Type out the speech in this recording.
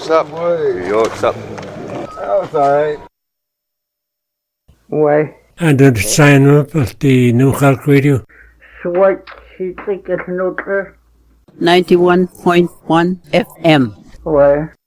York's up. Ouais. York's up. Oh, c'est alright. Ouais. And then sign up at the New Cork Radio. Swart, she think it's neutral. 91.1 FM. Ouais.